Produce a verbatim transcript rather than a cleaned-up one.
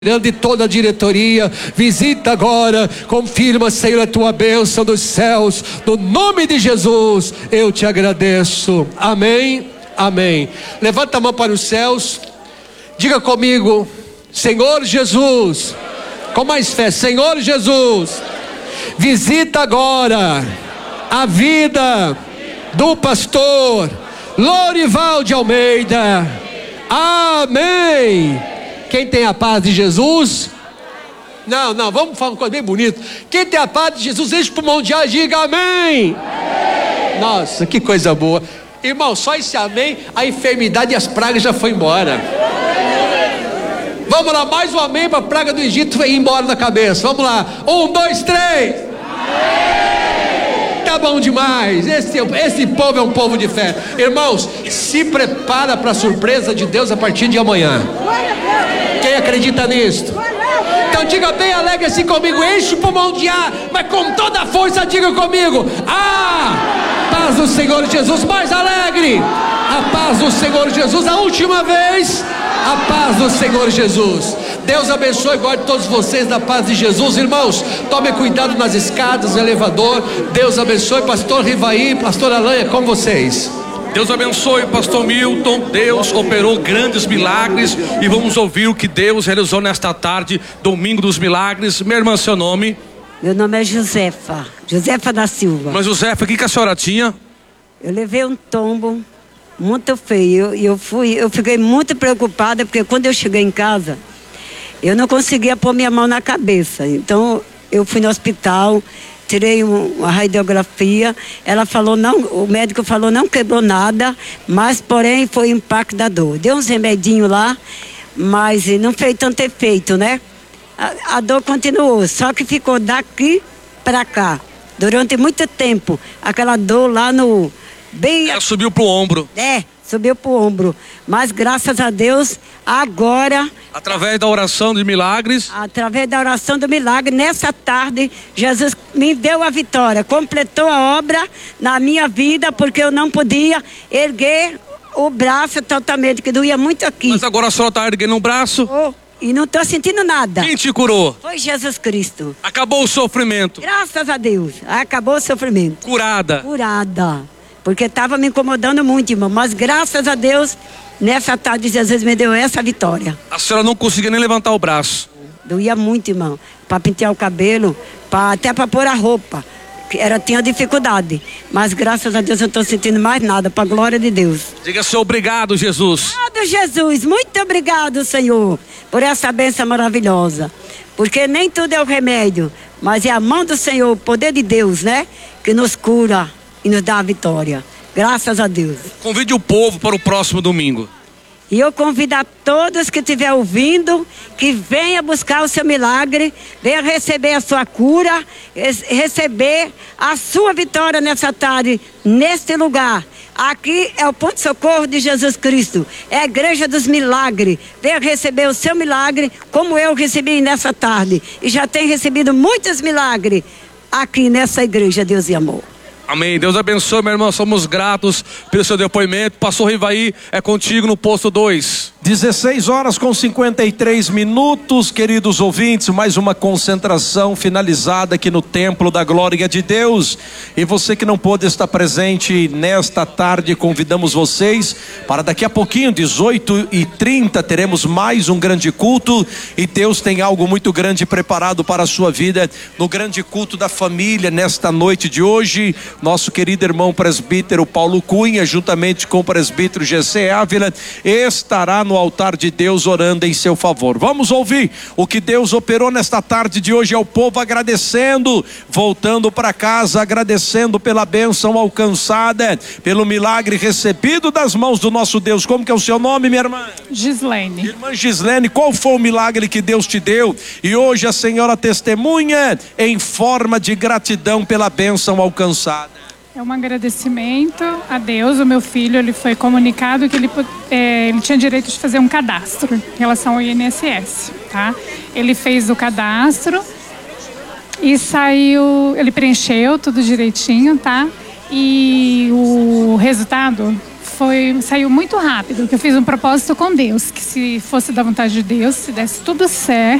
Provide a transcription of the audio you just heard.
de toda a diretoria, visita agora, confirma, Senhor, a tua bênção dos céus, no nome de Jesus, eu te agradeço, amém, amém. Levanta a mão para os céus, diga comigo, Senhor Jesus, com mais fé, Senhor Jesus, visita agora a vida do pastor Lorival de Almeida, amém. Quem tem a paz de Jesus? Não, não, vamos falar uma coisa bem bonita. Quem tem a paz de Jesus, enche para o mão de ar, diga amém. Amém. Nossa, que coisa boa. Irmão, só esse amém, a enfermidade e as pragas já foi embora. Vamos lá, mais um amém para a praga do Egito ir embora da cabeça. Vamos lá, um, dois, três. Amém. Tá bom demais. Esse, esse povo é um povo de fé. Irmãos, se prepara para a surpresa de Deus a partir de amanhã. Quem acredita nisto? Então diga bem alegre assim comigo, enche o pulmão de ar, mas com toda a força diga comigo, ah, paz do Senhor Jesus, mais alegre, a paz do Senhor Jesus, a última vez, a paz do Senhor Jesus. Deus abençoe e guarde todos vocês na paz de Jesus. Irmãos, tome cuidado nas escadas, no elevador. Deus abençoe, pastor Rivaí, pastor Alain, é com vocês. Deus abençoe, pastor Milton. Deus operou grandes milagres e vamos ouvir o que Deus realizou nesta tarde, domingo dos milagres. Minha irmã, seu nome? Meu nome é Josefa, Josefa da Silva. Mas Josefa, o que, que a senhora tinha? Eu levei um tombo muito feio e eu, eu fui, eu fiquei muito preocupada porque quando eu cheguei em casa, eu não conseguia pôr minha mão na cabeça. Então eu fui no hospital, tirei uma radiografia, ela falou não, o médico falou não quebrou nada, mas porém foi impacto da dor. Deu uns remedinhos lá, mas não fez tanto efeito, né? A, a dor continuou, só que ficou daqui para cá, durante muito tempo, aquela dor lá no... bem. Ela subiu pro ombro. É, subiu pro ombro, mas graças a Deus, agora... Através da oração de milagres. Através da oração do milagre, nessa tarde, Jesus me deu a vitória, completou a obra na minha vida, porque eu não podia erguer o braço totalmente, que doía muito aqui. Mas agora a senhora está erguendo o braço? Oh, e não estou sentindo nada. Quem te curou? Foi Jesus Cristo. Acabou o sofrimento? Graças a Deus, acabou o sofrimento. Curada? Curada, porque estava me incomodando muito, irmão, mas graças a Deus... Nessa tarde, Jesus me deu essa vitória. A senhora não conseguia nem levantar o braço? Doía muito, irmão. Para pentear o cabelo, pra, até para pôr a roupa. Era, tinha dificuldade. Mas graças a Deus eu não estou sentindo mais nada, para a glória de Deus. Diga, Senhor, obrigado, Jesus. Obrigado, Jesus. Muito obrigado, Senhor, por essa bênção maravilhosa. Porque nem tudo é o remédio, mas é a mão do Senhor, o poder de Deus, né? Que nos cura e nos dá a vitória. Graças a Deus. Convide o povo para o próximo domingo. E eu convido a todos que estiverem ouvindo, que venha buscar o seu milagre, venha receber a sua cura, receber a sua vitória nessa tarde, neste lugar. Aqui é o Ponto de Socorro de Jesus Cristo, é a Igreja dos Milagres. Venha receber o seu milagre, como eu recebi nessa tarde. E já tenho recebido muitos milagres aqui nessa igreja, Deus e amor. Amém. Deus abençoe, meu irmão. Somos gratos pelo seu depoimento. Pastor Rivaí, é contigo no posto dois. dezesseis horas com cinquenta e três minutos, queridos ouvintes, mais uma concentração finalizada aqui no Templo da Glória de Deus. E você que não pôde estar presente nesta tarde, convidamos vocês para daqui a pouquinho, dezoito e trinta, teremos mais um grande culto. E Deus tem algo muito grande preparado para a sua vida no grande culto da família nesta noite de hoje. Nosso querido irmão presbítero Paulo Cunha, juntamente com o presbítero G C Ávila, estará no altar de Deus orando em seu favor. Vamos ouvir o que Deus operou nesta tarde de hoje ao povo, agradecendo, voltando para casa, agradecendo pela bênção alcançada, pelo milagre recebido das mãos do nosso Deus. Como que é o seu nome, minha irmã? Gislene. Irmã Gislene, qual foi o milagre que Deus te deu? E hoje a senhora testemunha em forma de gratidão pela bênção alcançada. É um agradecimento a Deus. O meu filho, ele foi comunicado que ele, é, ele tinha direito de fazer um cadastro em relação ao I N S S, tá? Ele fez o cadastro e saiu, ele preencheu tudo direitinho, tá? E o resultado foi, saiu muito rápido, que eu fiz um propósito com Deus, que se fosse da vontade de Deus, se desse tudo certo,